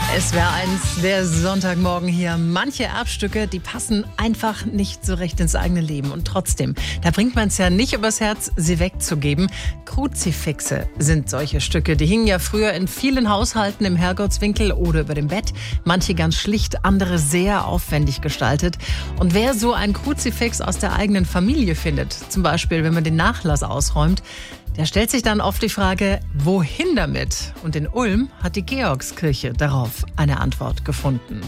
Es wäre eins der Sonntagmorgen hier. Manche Erbstücke, die passen einfach nicht so recht ins eigene Leben. Und trotzdem, da bringt man es ja nicht übers Herz, sie wegzugeben. Kruzifixe sind solche Stücke. Die hingen ja früher in vielen Haushalten im Herrgottswinkel oder über dem Bett. Manche ganz schlicht, andere sehr aufwendig gestaltet. Und wer so ein Kruzifix aus der eigenen Familie findet, zum Beispiel wenn man den Nachlass ausräumt, der stellt sich dann oft die Frage, wohin damit? Und in Ulm hat die Georgskirche darauf eine Antwort gefunden.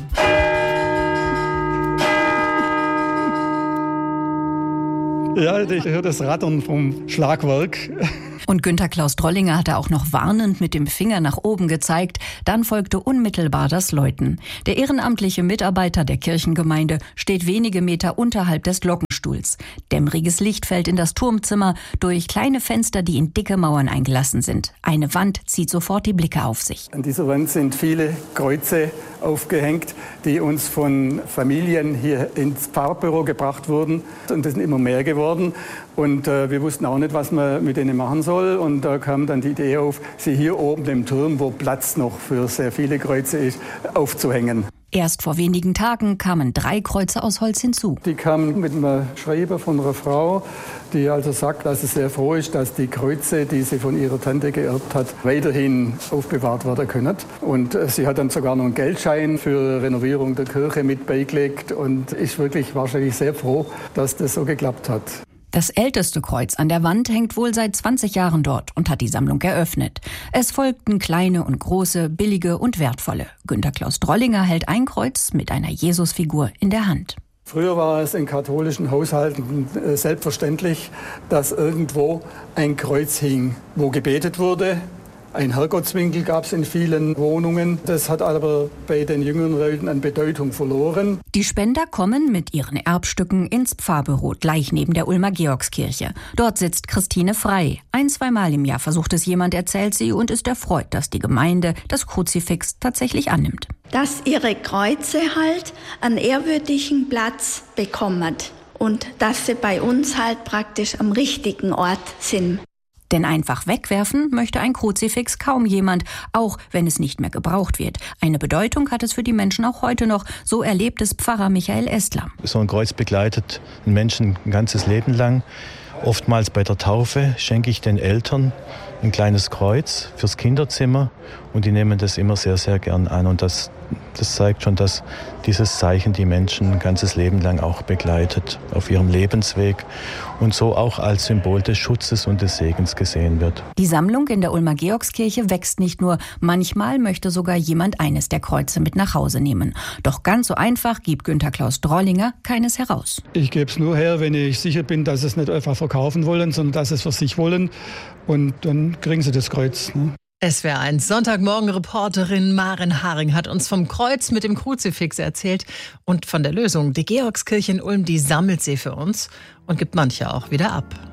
Ja, ich höre das Rattern vom Schlagwerk. Und Günter Klaus Drollinger hatte auch noch warnend mit dem Finger nach oben gezeigt. Dann folgte unmittelbar das Läuten. Der ehrenamtliche Mitarbeiter der Kirchengemeinde steht wenige Meter unterhalb des Glockenstuhls. Dämmeriges Licht fällt in das Turmzimmer durch kleine Fenster, die in dicke Mauern eingelassen sind. Eine Wand zieht sofort die Blicke auf sich. An dieser Wand sind viele Kreuze aufgehängt, die uns von Familien hier ins Pfarrbüro gebracht wurden. Und das sind immer mehr geworden. Und wir wussten auch nicht, was man mit denen machen soll. Und da kam dann die Idee auf, sie hier oben im Turm, wo Platz noch für sehr viele Kreuze ist, aufzuhängen. Erst vor wenigen Tagen kamen 3 Kreuze aus Holz hinzu. Die kamen mit einem Schreiber von einer Frau, die also sagt, dass sie sehr froh ist, dass die Kreuze, die sie von ihrer Tante geerbt hat, weiterhin aufbewahrt werden können. Und sie hat dann sogar noch einen Geldschein für Renovierung der Kirche mit beigelegt und ist wirklich wahrscheinlich sehr froh, dass das so geklappt hat. Das älteste Kreuz an der Wand hängt wohl seit 20 Jahren dort und hat die Sammlung eröffnet. Es folgten kleine und große, billige und wertvolle. Günter Klaus Drollinger hält ein Kreuz mit einer Jesusfigur in der Hand. Früher war es in katholischen Haushalten selbstverständlich, dass irgendwo ein Kreuz hing, wo gebetet wurde. Ein Herrgottswinkel gab es in vielen Wohnungen. Das hat aber bei den jüngeren Leuten an Bedeutung verloren. Die Spender kommen mit ihren Erbstücken ins Pfarrbüro, gleich neben der Ulmer Georgskirche. Dort sitzt Christine Frei. 1-2 Mal im Jahr versucht es jemand, erzählt sie, und ist erfreut, dass die Gemeinde das Kruzifix tatsächlich annimmt. Dass ihre Kreuze halt einen ehrwürdigen Platz bekommen und dass sie bei uns halt praktisch am richtigen Ort sind. Denn einfach wegwerfen möchte ein Kruzifix kaum jemand, auch wenn es nicht mehr gebraucht wird. Eine Bedeutung hat es für die Menschen auch heute noch, so erlebt es Pfarrer Michael Estler. So ein Kreuz begleitet einen Menschen ein ganzes Leben lang. Oftmals bei der Taufe schenke ich den Eltern ein kleines Kreuz fürs Kinderzimmer und die nehmen das immer sehr, sehr gern an. Und das zeigt schon, dass dieses Zeichen die Menschen ein ganzes Leben lang auch begleitet auf ihrem Lebensweg und so auch als Symbol des Schutzes und des Segens gesehen wird. Die Sammlung in der Ulmer Georgskirche wächst nicht nur. Manchmal möchte sogar jemand eines der Kreuze mit nach Hause nehmen. Doch ganz so einfach gibt Günter Klaus Drollinger keines heraus. Ich gebe es nur her, wenn ich sicher bin, dass sie es nicht einfach verkaufen wollen, sondern dass sie es für sich wollen. Und dann kriegen sie das Kreuz. SWR1 Sonntagmorgen-Reporterin Maren Haring hat uns vom Kreuz mit dem Kruzifix erzählt und von der Lösung. Die Georgskirche in Ulm, die sammelt sie für uns und gibt manche auch wieder ab.